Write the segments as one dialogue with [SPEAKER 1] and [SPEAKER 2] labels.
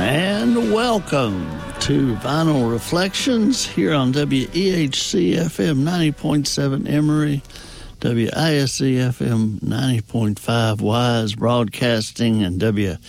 [SPEAKER 1] And welcome to Vinyl Reflections here on WEHC FM 90.7 Emory, WISC FM 90.5 Wise Broadcasting, and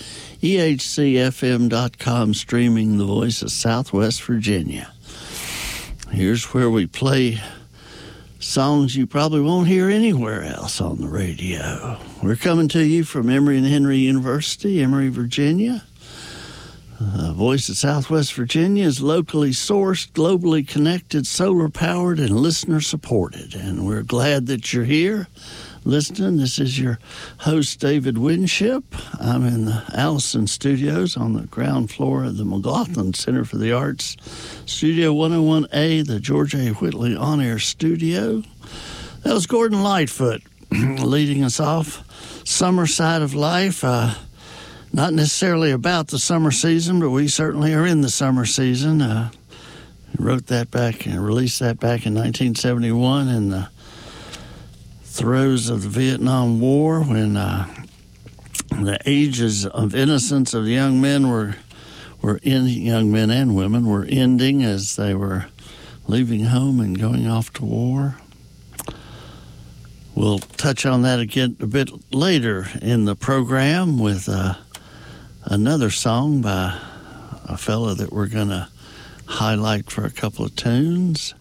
[SPEAKER 1] WEHCFM.com streaming the voice of Southwest Virginia. Here's where we play songs you probably won't hear anywhere else on the radio. We're coming to you from Emory and Henry University, Emory, Virginia. Voice of Southwest Virginia is locally sourced, globally connected, solar-powered, and listener-supported. And we're glad that you're here listening. This is your host, David Winship. I'm in the Allison Studios on the ground floor of the McLaughlin Center for the Arts, Studio 101A, the George A. Whitley On-Air Studio. That was Gordon Lightfoot leading us off. Summer Side of Life. Not necessarily about the summer season, but we certainly are in the summer season. Wrote that back and released that back in 1971 in the throes of the Vietnam War, when the ages of innocence of young men young men and women were ending as they were leaving home and going off to war. We'll touch on that again a bit later in the program with another song by a fella that we're going to highlight for a couple of tunes.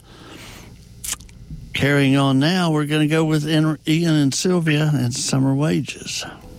[SPEAKER 1] Carrying on now, we're going to go with Ian and Sylvia and Summer Wages.